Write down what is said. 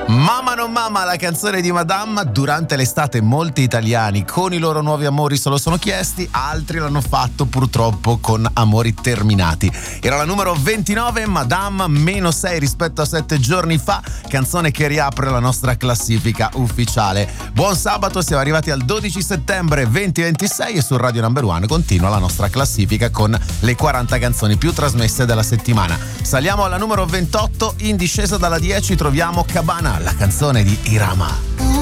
Mamma non mamma, la canzone di Madame. Durante l'estate molti italiani con i loro nuovi amori se lo sono chiesti, altri l'hanno fatto purtroppo con amori terminati. Era la numero 29, Madame, meno 6 rispetto a 7 giorni fa, canzone che riapre la nostra classifica ufficiale. Buon sabato, siamo arrivati al 12 settembre 2026 e su Radio Number One continua la nostra classifica con le 40 canzoni più trasmesse della settimana. Saliamo alla numero 28, in discesa dalla 10 troviamo Cabana, la canzone di Irama.